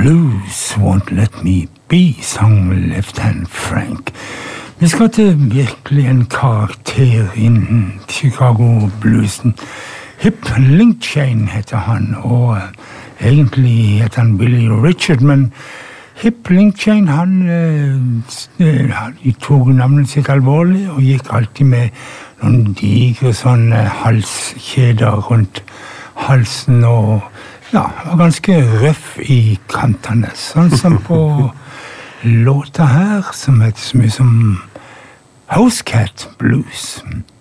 Blues Won't Let Me Be, sang Left Hand Frank. Vi skal til virkelig en karakter innen Chicago-bluesen. Hip Linkchain heter han, og egentlig heter han Billy Richard, men Hip Linkchain, han tok navnet sitt alvorlig og gikk alltid med noen digre sånne halskjeder rundt halsen og var ganske røff i kantene, sånn som på låta her, som heter så mye som Housecat Blues.